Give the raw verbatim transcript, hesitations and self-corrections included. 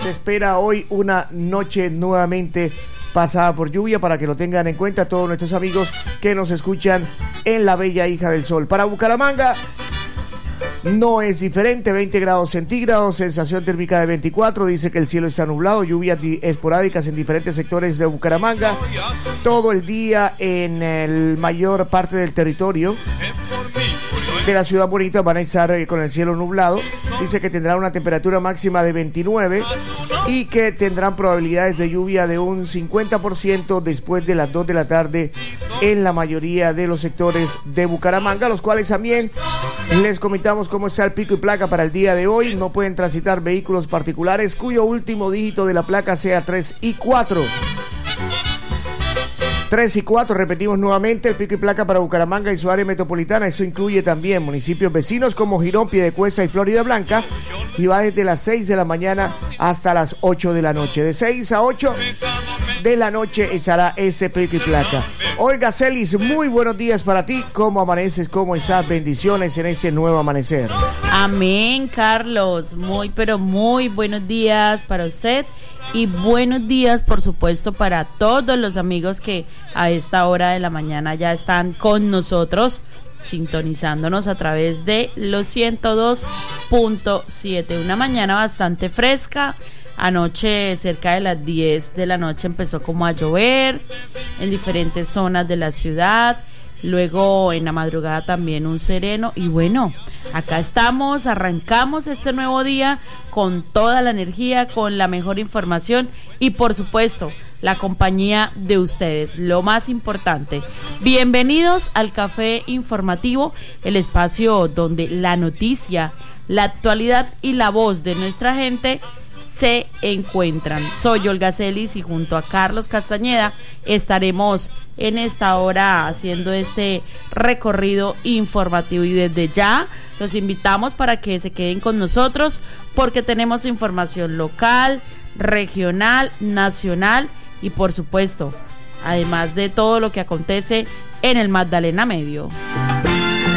Se espera hoy una noche nuevamente pasada por lluvia, para que lo tengan en cuenta todos nuestros amigos que nos escuchan en la bella hija del sol. Para Bucaramanga no es diferente, veinte grados centígrados, sensación térmica de veinticuatro, dice que el cielo está nublado, lluvias di- esporádicas en diferentes sectores de Bucaramanga, todo el día en el mayor parte del territorio de la ciudad bonita van a estar eh, con el cielo nublado. Dice que tendrá una temperatura máxima de veintinueve y que tendrán probabilidades de lluvia de un cincuenta por ciento después de las dos de la tarde en la mayoría de los sectores de Bucaramanga, los cuales también les comentamos cómo está el pico y placa para el día de hoy. No pueden transitar vehículos particulares cuyo último dígito de la placa sea tres y cuatro. tres y cuatro, repetimos nuevamente, el pico y placa para Bucaramanga y su área metropolitana. Eso incluye también municipios vecinos como Girón, Piedecuesta y Florida Blanca, y va desde las seis de la mañana hasta las ocho de la noche. De seis a ocho de la noche estará ese pico y placa. Olga Celis, muy buenos días para ti. ¿Cómo amaneces? ¿Cómo estás? Bendiciones en ese nuevo amanecer. Amén, Carlos. Muy, pero muy buenos días para usted y buenos días, por supuesto, para todos los amigos que a esta hora de la mañana ya están con nosotros, sintonizándonos a través de los ciento dos punto siete. Una mañana bastante fresca. Anoche, cerca de las diez de la noche, empezó como a llover en diferentes zonas de la ciudad. Luego en la madrugada también un sereno. Y bueno, acá estamos, arrancamos este nuevo día con toda la energía, con la mejor información y por supuesto la compañía de ustedes, lo más importante. Bienvenidos al Café Informativo, el espacio donde la noticia, la actualidad y la voz de nuestra gente se encuentran. Soy Olga Celis y junto a Carlos Castañeda estaremos en esta hora haciendo este recorrido informativo, y desde ya los invitamos para que se queden con nosotros porque tenemos información local, regional, nacional y por supuesto, además de todo lo que acontece en el Magdalena Medio.